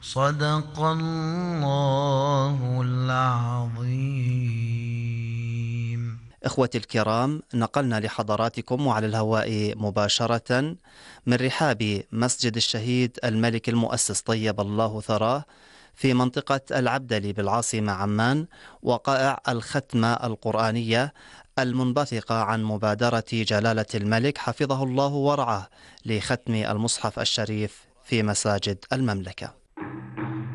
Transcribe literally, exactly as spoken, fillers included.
صدق الله العظيم. إخوتي الكرام، نقلنا لحضراتكم وعلى الهواء مباشرة من رحاب مسجد الشهيد الملك المؤسس طيب الله ثراه في منطقة العبدلي بالعاصمة عمان وقائع الختمة القرآنية المنبثقة عن مبادرة جلالة الملك حفظه الله ورعاه لختم المصحف الشريف في مساجد المملكة.